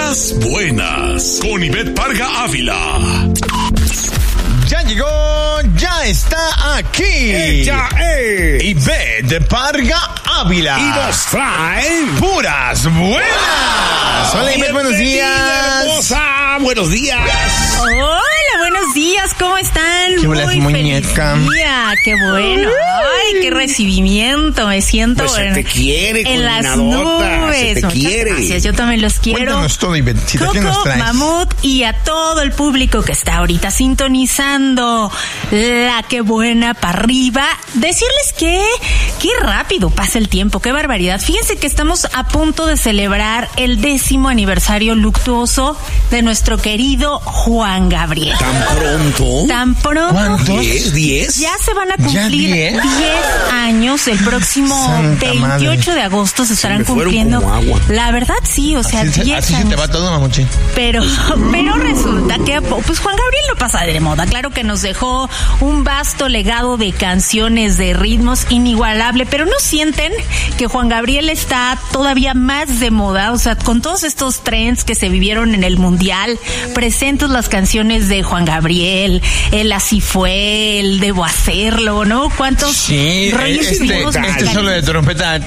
Puras buenas, con Ivette Parga Ávila. Ya llegó, ya está aquí. Ivette Parga Ávila. Y nos trae puras buenas. Hola, Ivette, buenos días. Hermosa, buenos días. Hola, buenos días, ¿cómo están? Qué buenas, muñeca. Feliz día, qué bueno. Ay, qué recibimiento, me siento Pues se te quiere, en las coordinadota, nubes. se te Muchas quiere. gracias, yo también los quiero. Cuéntanos todo, Ivette. ¿Qué nos traes? Mamut y a todo el público que está ahorita sintonizando la Qué Buena para arriba. Decirles que qué rápido pasa el tiempo, qué barbaridad. Fíjense que estamos a punto de celebrar el 10º aniversario luctuoso de nuestro querido Juan Gabriel. ¿Tan pronto? Tan pronto. ¿Cuántos? ¿10? Ya se van a cumplir 10 años. El próximo Santa 28 madre. de agosto se estarán me fueron cumpliendo. como agua. La verdad sí, o sea, 10 Así se años. te va todo, mamuchi. Pero resulta que pues Juan Gabriel no pasa de moda. Claro que nos dejó un vasto legado de canciones, de ritmos inigualable, pero ¿no sienten que Juan Gabriel está todavía más de moda? O sea, con todos estos trends que se vivieron en el Mundial, presentes las canciones de Juan Gabriel, el Así Fue, el Debo Hacerlo, ¿no? ¿Cuántos Sí, rollos vivimos este solo de trompeta.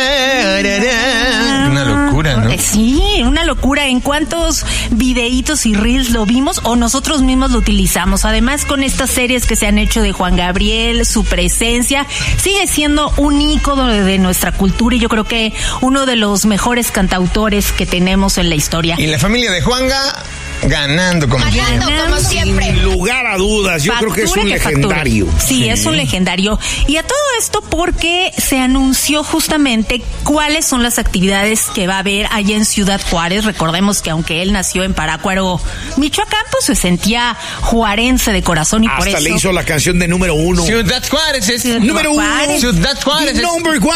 Una locura, ¿no? Sí, una locura. ¿En cuántos videitos y reels lo vimos o nosotros mismos lo utilizamos? Además, con estas series que se han hecho de Juan Gabriel, su presencia sigue siendo un ícono de nuestra cultura y yo creo que uno de los mejores cantautores que tenemos en la historia. Y la familia de Juanga ganando como siempre. Sin lugar a dudas, yo creo que es un legendario. Sí, es un legendario. Y a todo esto porque se anunció justamente cuáles son las actividades que va a haber allá en Ciudad Juárez. Recordemos que aunque él nació en Parácuaro, Michoacán, pues se sentía juarense de corazón y por Hasta eso le hizo la canción de número 1. Ciudad Juárez es Número 1. Ciudad Juárez es Number 1.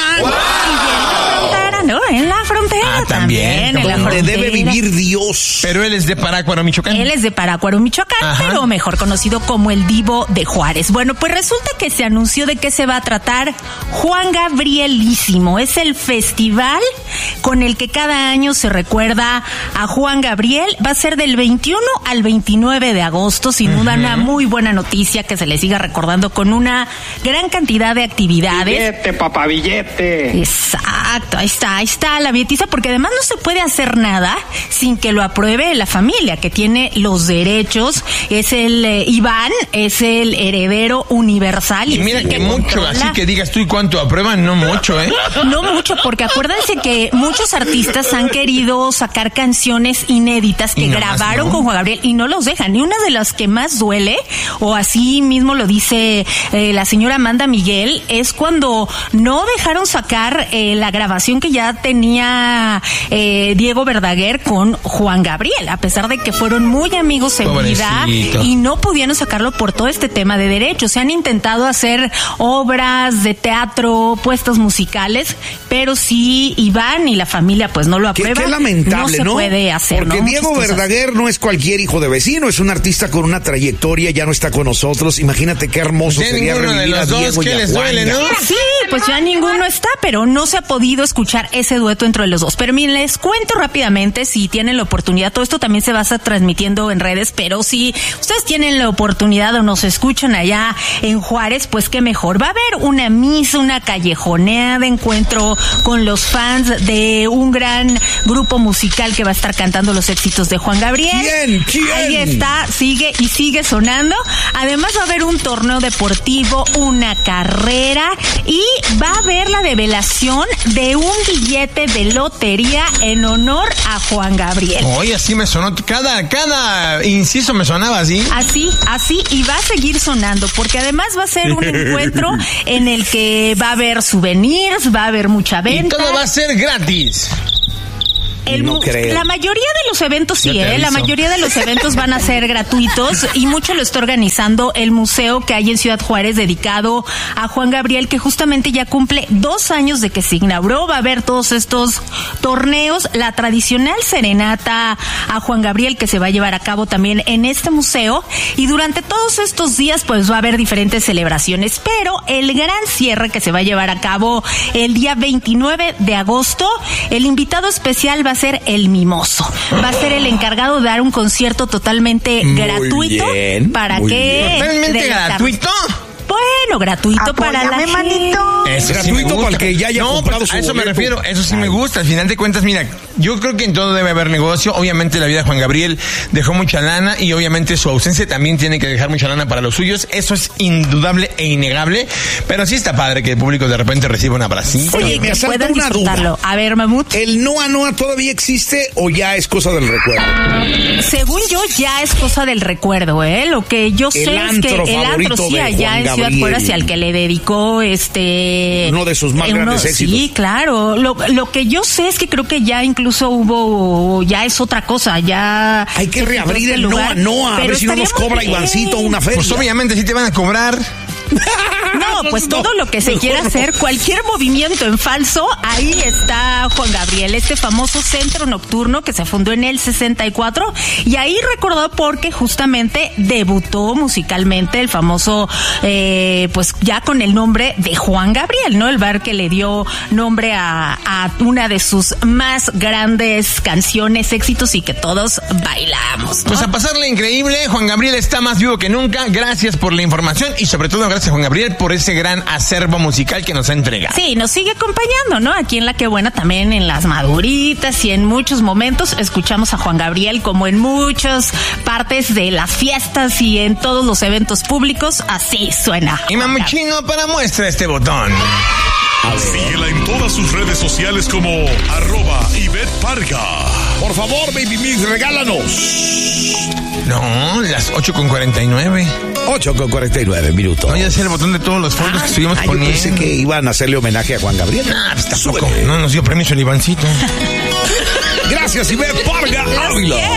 ¿no? En la frontera también. en la Donde frontera. debe vivir Dios. Pero él es de Parácuaro, Michoacán. Él es de Parácuaro, Michoacán, Ajá. pero mejor conocido como el Divo de Juárez. Bueno, pues resulta que se anunció de qué se va a tratar Juan Gabrielísimo. Es el festival con el que cada año se recuerda a Juan Gabriel. Va a ser del 21 al 29 de agosto. Sin duda, una muy buena noticia que se le siga recordando con una gran cantidad de actividades. Billete, papá, billete. Exacto, ahí está la bietiza, porque además no se puede hacer nada sin que lo apruebe la familia que tiene los derechos. Es el Iván, es el heredero universal. Y mira que mucho, así que digas tú y cuánto aprueban, no mucho, ¿eh? No mucho, porque acuérdense que muchos artistas han querido sacar canciones inéditas que Y nomás grabaron no. con Juan Gabriel y no los dejan. Y una de las que más duele, o así mismo lo dice la señora Amanda Miguel, es cuando no dejaron sacar la grabación que ya tenía Diego Verdaguer con Juan Gabriel, a pesar de que fueron muy amigos en vida Pobrecito. y no pudieron sacarlo por todo este tema de derechos. Se han intentado hacer obras de teatro, puestas musicales, pero si Iván y la familia pues no lo aprueban, Qué lamentable, no se puede hacer. Porque ¿no? Diego Muchas cosas. Verdaguer no es cualquier hijo de vecino, es un artista con una trayectoria, ya no está con nosotros. Imagínate qué hermoso Ya sería ninguno de revivir a los dos, Diego y ¿qué a les duele, Juanga. no? Sí, pues ya ninguno está, pero no se ha podido escuchar ese dueto entre los dos. Pero miren, les cuento rápidamente, si tienen la oportunidad, todo esto también se va a estar transmitiendo en redes, pero si ustedes tienen la oportunidad o nos escuchan allá en Juárez, pues qué mejor. Va a haber una misa, una callejoneada, encuentro con los fans de un gran grupo musical que va a estar cantando los éxitos de Juan Gabriel. ¿Quién? Ahí está, sigue y sigue sonando. Además va a haber un torneo deportivo, una carrera y va a haber la develación de un billete de lotería en honor a Juan Gabriel. Oye, así me sonó, cada inciso me sonaba así. Así, y va a seguir sonando, porque además va a ser un encuentro en el que va a haber souvenirs, va a haber mucha Y venta. todo va a ser gratis. No creo. La mayoría de los eventos sí, Yo te la aviso. mayoría de los eventos van a ser gratuitos y mucho lo está organizando el museo que hay en Ciudad Juárez dedicado a Juan Gabriel, que justamente ya cumple 2 años de que se inauguró. Va a haber todos estos torneos, la tradicional serenata a Juan Gabriel que se va a llevar a cabo también en este museo, y durante todos estos días pues va a haber diferentes celebraciones, pero el gran cierre que se va a llevar a cabo el día 29 de agosto, el invitado especial va a a ser el mimoso. Va a ser el encargado de dar un concierto totalmente gratuito. Bien, ¿Para muy qué? bien. ¿Totalmente gratuito? Bueno, gratuito para la gente. Manito. Es gratuito para el que ya haya comprado pues, su a eso me boleto. refiero, eso sí me gusta. Al final de cuentas, mira, yo creo que en todo debe haber negocio. Obviamente la vida de Juan Gabriel dejó mucha lana y obviamente su ausencia también tiene que dejar mucha lana para los suyos. Eso es indudable e innegable. Pero sí está padre que el público de repente reciba un abracito. Oye, me que asalta puedan una disfrutarlo. duda. A ver, Mamut. ¿El Noa Noa todavía existe o ya es cosa del recuerdo? Según yo, ya es cosa del recuerdo, ¿eh? Lo que yo sé es que el antro sí, allá en Ciudad Juárez, hacia el que le dedicó uno de sus más grandes éxitos. Sí, claro. Lo que yo sé es que creo que ya incluso ya es otra cosa, ya hay que reabrir el lugar. Noa, a ver si no nos cobra Ivancito una feria. Pues obviamente sí te van a cobrar. No, pues todo lo que se quiera hacer, cualquier movimiento en falso, ahí está Juan Gabriel, este famoso centro nocturno que se fundó en el 64 y ahí recordó porque justamente debutó musicalmente el famoso, pues ya con el nombre de Juan Gabriel, ¿no? El bar que le dio nombre a una de sus más grandes canciones, éxitos y que todos bailamos, ¿no? Pues a pasarle increíble, Juan Gabriel está más vivo que nunca. Gracias por la información y sobre todo gracias Juan Gabriel por ese gran acervo musical que nos ha entregado. Sí, nos sigue acompañando, ¿no? Aquí en La Que Buena también en las maduritas y en muchos momentos escuchamos a Juan Gabriel como en muchas partes de las fiestas y en todos los eventos públicos, así suena. Y Mamuchino para muestra este botón. Síguela en todas sus redes sociales como @Ivette Parga. Por favor, Baby Mix, regálanos. No, las 8:49. 8:49 minutos. Voy a hacer el botón de todos los fondos que estuvimos yo poniendo. pensé que iban a hacerle homenaje a Juan Gabriel. Ah, pues tampoco. No nos dio permiso el Ivancito. Gracias, Ivette Parga Ávila.